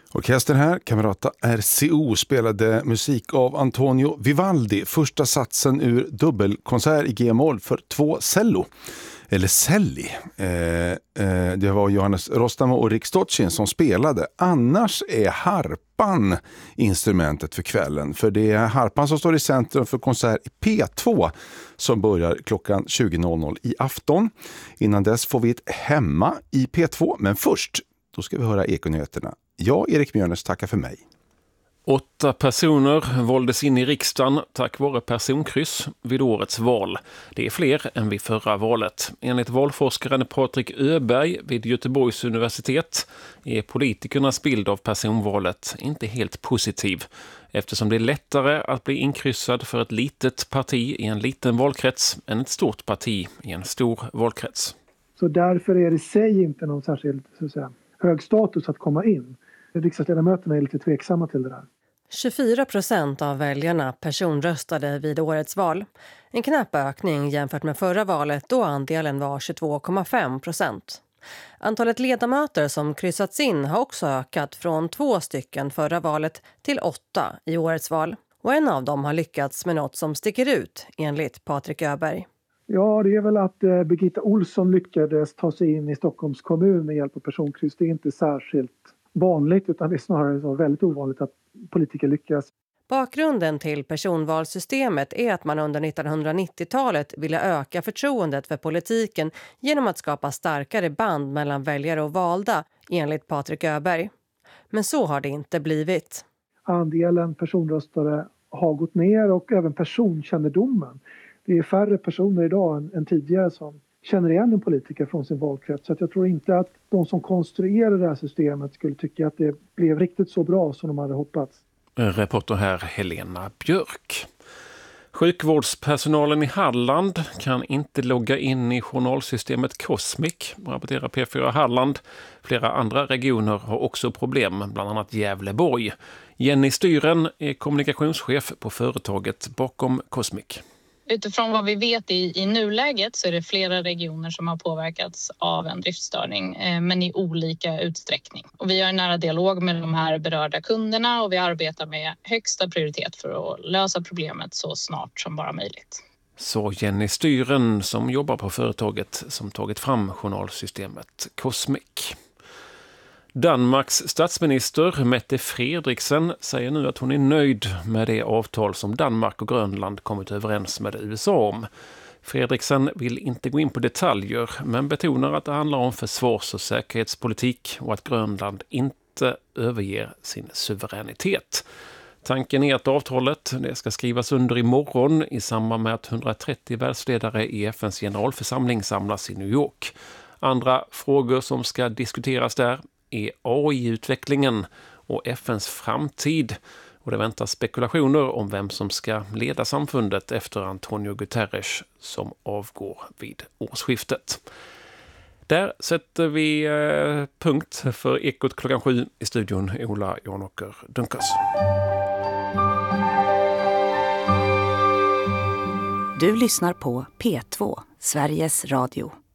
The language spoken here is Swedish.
Orkestern här, Camerata RCO, spelade musik av Antonio Vivaldi, första satsen ur dubbelkonsert i G-moll för 2 cello. Eller celli. Det var Johannes Rostamo och Rick Stochin som spelade. Annars är harpan instrumentet för kvällen. För det är harpan som står i centrum för konsert i P2 som börjar klockan 20.00 i afton. Innan dess får vi ett hemma i P2. Men först, då ska vi höra Ekonyheterna. Jag, Erik Mjörnes, tackar för mig. 8 personer valdes in i riksdagen tack vare personkryss vid årets val. Det är fler än vid förra valet. Enligt valforskaren Patrik Öberg vid Göteborgs universitet är politikernas bild av personvalet inte helt positiv, eftersom det är lättare att bli inkryssad för ett litet parti i en liten valkrets än ett stort parti i en stor valkrets. Så därför är det i sig inte någon särskild, så att säga, hög status att komma in. Riksdagsledamöterna är lite tveksamma till det där. 24% av väljarna personröstade vid årets val. En knapp ökning jämfört med förra valet då andelen var 22,5%. Antalet ledamöter som kryssats in har också ökat från 2 stycken förra valet till 8 i årets val. Och en av dem har lyckats med något som sticker ut, enligt Patrik Öberg. Ja, det är väl att Birgitta Olsson lyckades ta sig in i Stockholms kommun med hjälp av personkryss. Det är inte särskilt vanligt, utan det är snarare så väldigt ovanligt att politiker lyckas. Bakgrunden till personvalssystemet är att man under 1990-talet ville öka förtroendet för politiken genom att skapa starkare band mellan väljare och valda, enligt Patrik Öberg. Men så har det inte blivit. Andelen personröstare har gått ner och även personkännedomen. Det är färre personer idag än tidigare som känner igen en politiker från sin valkrets. Så att jag tror inte att de som konstruerade det här systemet skulle tycka att det blev riktigt så bra som de hade hoppats. Reporter här Helena Björk. Sjukvårdspersonalen i Halland kan inte logga in i journalsystemet Cosmic, rapporterar P4 Halland. Flera andra regioner har också problem, bland annat Gävleborg. Jenny Styren är kommunikationschef på företaget bakom Cosmic. Utifrån vad vi vet i nuläget så är det flera regioner som har påverkats av en driftstörning, men i olika utsträckning. Och vi har en nära dialog med de här berörda kunderna och vi arbetar med högsta prioritet för att lösa problemet så snart som bara möjligt. Så Jenny Styren som jobbar på företaget som tagit fram journalsystemet Cosmic. Danmarks statsminister Mette Frederiksen säger nu att hon är nöjd med det avtal som Danmark och Grönland kommit överens med USA om. Frederiksen vill inte gå in på detaljer men betonar att det handlar om försvars- och säkerhetspolitik och att Grönland inte överger sin suveränitet. Tanken är att avtalet det ska skrivas under imorgon i samband med att 130 världsledare i FNs generalförsamling samlas i New York. Andra frågor som ska diskuteras där är AI-utvecklingen och FNs framtid. Och det väntas spekulationer om vem som ska leda samfundet efter Antonio Guterres som avgår vid årsskiftet. Där sätter vi punkt för Ekot klockan 7 i studion. Ola Janåker Dunkas. Du lyssnar på P2, Sveriges Radio.